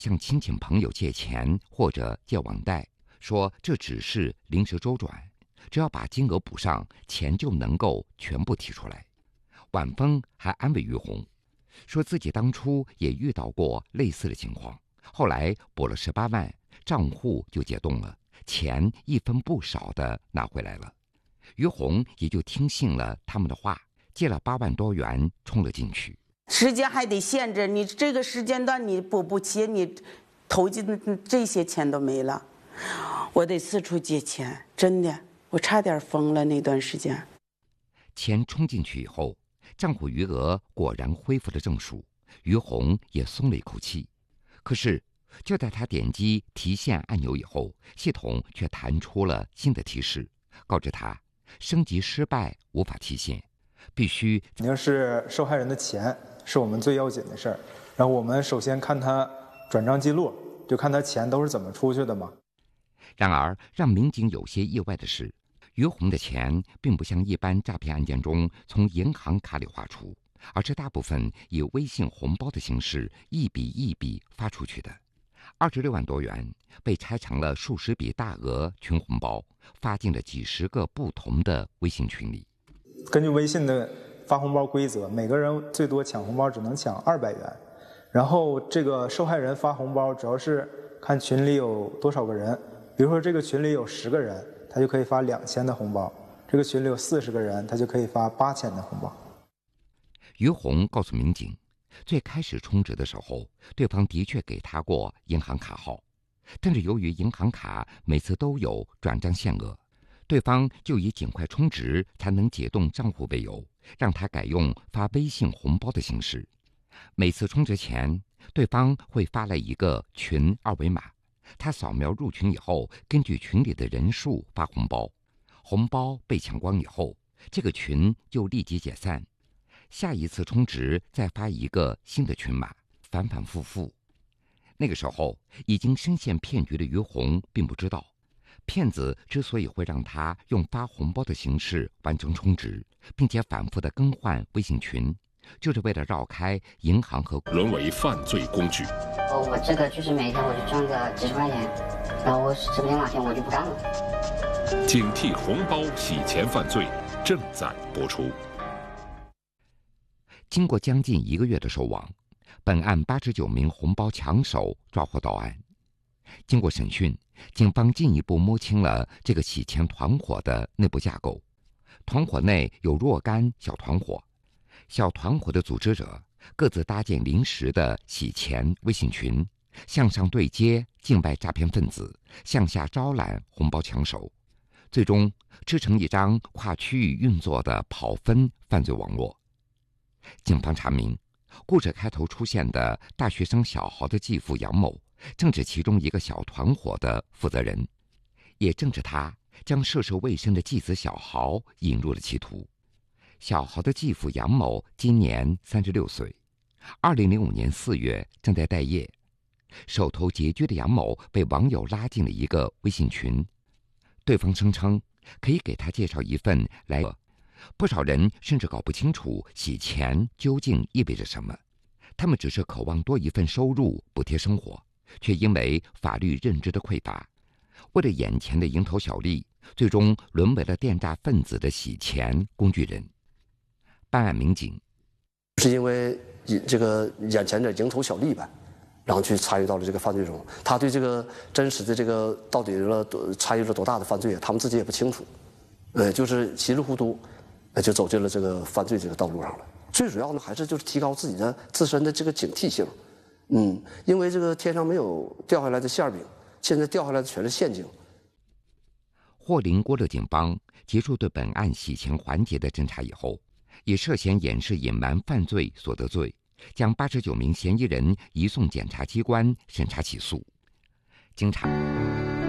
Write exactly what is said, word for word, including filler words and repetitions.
向亲戚朋友借钱或者借网贷，说这只是临时周转，只要把金额补上，钱就能够全部提出来。晚风还安慰于红，说自己当初也遇到过类似的情况，后来补了十八万，账户就解冻了，钱一分不少的拿回来了。于红也就听信了他们的话，借了八万多元冲了进去。 时间还得限制，你这个时间段你补不起，你投进的这些钱都没了，我得四处借钱，真的，我差点疯了那段时间。 钱冲进去以后，账户余额果然恢复了正数，于红也松了一口气。可是就在他点击提现按钮以后，系统却弹出了新的提示，告知他升级失败，无法提现，必须肯定是受害人的钱是我们最要紧的事儿。然后我们首先看他转账记录，就看他钱都是怎么出去的嘛。 然而让民警有些意外的是，于红的钱并不像一般诈骗案件中从银行卡里划出，而是大部分以微信红包的形式一笔一笔发出去的。二十六万多元被拆成了数十笔大额群红包，发进了几十个不同的微信群里。 根据微信的发红包规则，每个人最多抢红包只能抢二百元。然后这个受害人发红包，主要是看群里有多少个人，比如说这个群里有十个人，他就可以发两千的红包；这个群里有四十个人，他就可以发八千的红包。 于红告诉民警，最开始充值的时候，对方的确给他过银行卡号，但是由于银行卡每次都有转账限额，对方就以尽快充值才能解冻账户为由，让他改用发微信红包的形式。每次充值前，对方会发来一个群二维码，他扫描入群以后，根据群里的人数发红包，红包被抢光以后，这个群就立即解散。下一次充值再发一个新的群码，反反复复。那个时候已经深陷骗局的于红并不知道，骗子之所以会让他用发红包的形式完成充值，并且反复的更换微信群，就是为了绕开银行和沦为犯罪工具。 我这个就是每天我就赚个几十块钱，然后我指不定哪天我就不干了。 警惕红包洗钱犯罪正在播出。 经过将近一个月的收网，本案八十九名红包抢手抓获到案。经过审讯，警方进一步摸清了这个洗钱团伙的内部架构。团伙内有若干小团伙，小团伙的组织者各自搭建临时的洗钱微信群，向上对接境外诈骗分子，向下招揽红包抢手，最终织成一张跨区域运作的跑分犯罪网络。警方查明，故事开头出现的大学生小豪的继父杨某，正是其中一个小团伙的负责人，也正是他将涉世未深的继子小豪引入了歧途。小豪的继父杨某今年三十六岁，二零零五年四月正在待业，手头拮据的杨某被网友拉进了一个微信群，对方声称可以给他介绍一份来。不少人甚至搞不清楚洗钱究竟意味着什么，他们只是渴望多一份收入补贴生活，却因为法律认知的匮乏，为了眼前的蝇头小利，最终沦为了电诈分子的洗钱工具人。办案民警是因为这个眼前的蝇头小利呗，然后去参与到了这个犯罪中，他对这个真实的这个到底了参与了多大的犯罪，他们自己也不清楚，呃，就是稀里糊涂就走进了这个犯罪这个道路上了。最主要呢，还是就是提高自己的自身的这个警惕性。嗯，因为这个天上没有掉下来的馅饼，现在掉下来的全是陷阱。 霍林郭勒警方结束对本案洗钱环节的侦查以后，以涉嫌掩饰隐瞒犯罪所得罪，将八十九名嫌疑人移送检察机关审查起诉。经查。